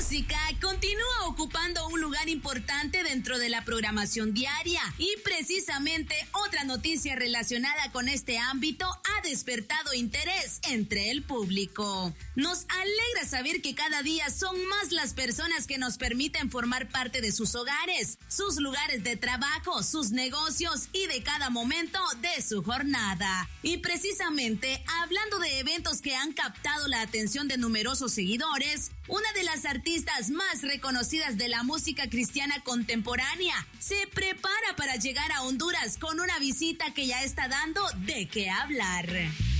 música continúa ocupando un lugar importante dentro de la programación diaria y precisamente otra noticia relacionada con este ámbito ha despertado interés entre el público. Nos alegra saber que cada día son más las personas que nos permiten formar parte de sus hogares, sus lugares de trabajo, sus negocios y de cada momento de su jornada. Y precisamente hablando de eventos que han captado la atención de numerosos seguidores, una de las artistas más reconocidas de la música cristiana contemporánea se prepara para llegar a Honduras con una visita que ya está dando de qué hablar.